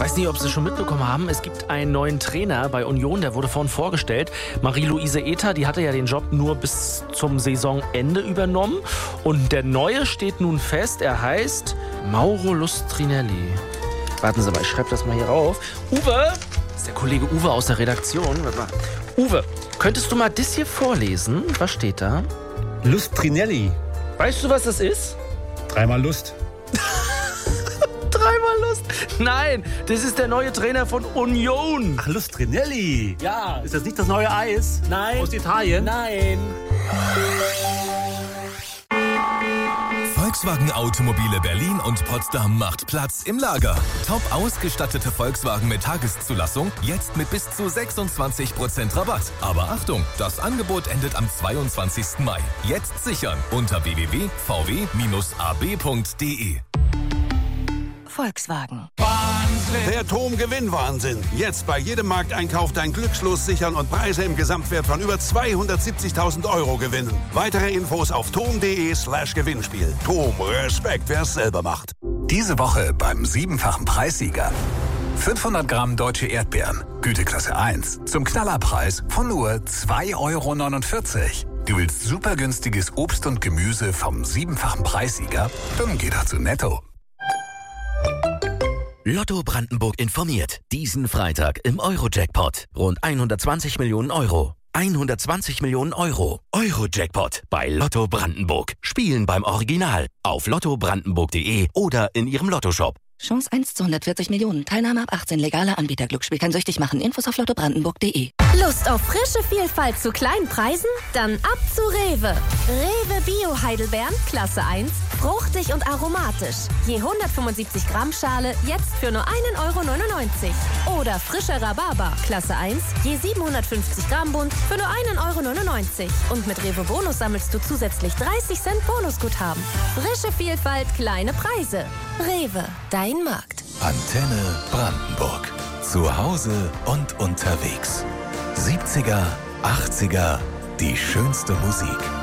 Weiß nicht, ob Sie schon mitbekommen haben, es gibt einen neuen Trainer bei Union, der wurde vorhin vorgestellt. Marie-Louise Ether, die hatte ja den Job nur bis zum Saisonende übernommen. Und der neue steht nun fest, er heißt Mauro Lustrinelli. Warten Sie mal, ich schreibe das mal hier rauf. Uwe, das ist der Kollege Uwe aus der Redaktion. Warte mal. Uwe, könntest du mal das hier vorlesen? Was steht da? Lustrinelli. Weißt du, was das ist? Dreimal Lust. Dreimal Lust? Nein, das ist der neue Trainer von Union. Ach, Lustrinelli. Ja. Ist das nicht das neue Eis? Nein. Aus Italien? Nein. Volkswagen Automobile Berlin und Potsdam macht Platz im Lager. Top ausgestattete Volkswagen mit Tageszulassung, jetzt mit bis zu 26% Rabatt. Aber Achtung, das Angebot endet am 22. Mai. Jetzt sichern unter www.vw-ab.de. Volkswagen. Der TOM-Gewinnwahnsinn. Jetzt bei jedem Markteinkauf dein Glückslos sichern und Preise im Gesamtwert von über 270.000 € gewinnen. Weitere Infos auf tom.de/Gewinnspiel. TOM, Respekt, wer es selber macht. Diese Woche beim 7-fachen Preissieger. 500 Gramm deutsche Erdbeeren, Güteklasse 1, zum Knallerpreis von nur 2,49 €. Du willst super günstiges Obst und Gemüse vom 7-fachen Preissieger? Dann geh doch zu Netto. Lotto Brandenburg informiert. Diesen Freitag im Euro-Jackpot. Rund 120 Millionen Euro. 120 Millionen Euro. Euro-Jackpot bei Lotto Brandenburg. Spielen beim Original. Auf lottobrandenburg.de oder in Ihrem Lottoshop. Chance 1 zu 140 Millionen. Teilnahme ab 18. Legaler Anbieter. Glücksspiel kann süchtig machen. Infos auf lottobrandenburg.de. Lust auf frische Vielfalt zu kleinen Preisen? Dann ab zu Rewe. Rewe Bio Heidelbeeren, Klasse 1, fruchtig und aromatisch. Je 175 Gramm Schale, jetzt für nur 1,99 €. Oder frischer Rhabarber, Klasse 1, je 750 Gramm Bund, für nur 1,99 €. Und mit Rewe Bonus sammelst du zusätzlich 30 Cent Bonusguthaben. Frische Vielfalt, kleine Preise. Rewe, dein Markt. Antenne Brandenburg. Zu Hause und unterwegs. 70er, 80er, die schönste Musik.